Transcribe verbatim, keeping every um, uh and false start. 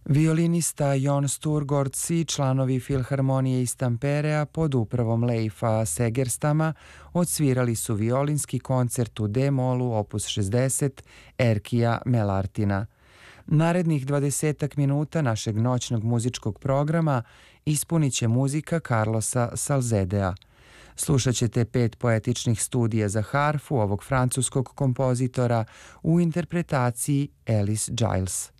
Violinista Jon Sturgorc i članovi Filharmonije iz Tamperea pod upravom Leifa Segerstama odsvirali su violinski koncert u D-molu opus šezdeset Erkija Melartina. Narednih dvadesetak minuta našeg noćnog muzičkog programa ispunit će muzika Carlosa Salzedea. Slušat ćete pet poetičnih studija za harfu ovog francuskog kompozitora u interpretaciji Alice Giles.